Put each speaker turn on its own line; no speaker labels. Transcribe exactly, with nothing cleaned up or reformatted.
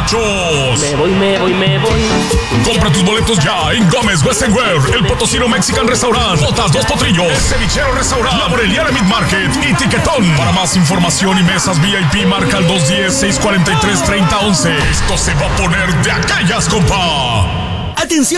borrachos.
Me voy, me voy, me voy.
Compra tus boletos ya en Gómez Western Wear, El Potosino Mexican Restaurant, Botas Dos Potrillos, El Cevichero Restaurant, La Moreliana Meat Market y Tiquetón. Para más información y mesas V I P, marca al dos uno cero, seis cuatro tres, tres cero uno uno. Esto se va a poner de aquellas, compa.
Atención.